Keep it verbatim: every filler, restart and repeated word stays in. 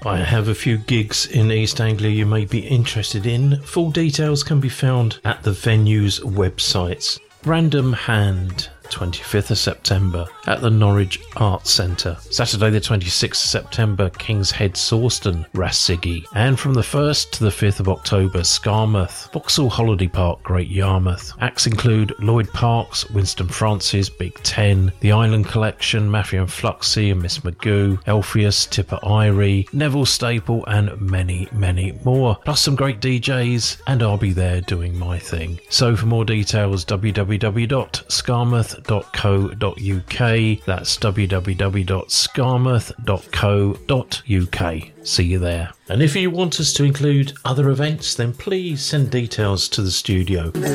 I have a few gigs in East Anglia you may be interested in. Full details can be found at the venue's websites. Random Hand, twenty-fifth of September at the Norwich Arts Centre. Saturday the twenty-sixth of September, King's Head, Sawston, Rathsiggy. And from the first to the fifth of October, Skarmouth, Vauxhall Holiday Park, Great Yarmouth. Acts include Lloyd Parks, Winston Francis, Big Ten, The Island Collection, Matthew and Fluxy and Miss Magoo, Elpheus, Tipper Irie, Neville Staple and many, many more. Plus some great D Js, and I'll be there doing my thing. So for more details, w w w dot skarmouth dot co dot u k. That's w w w dot skarmouth dot co dot u k. See you there. And if you want us to include other events, then please send details to the studio.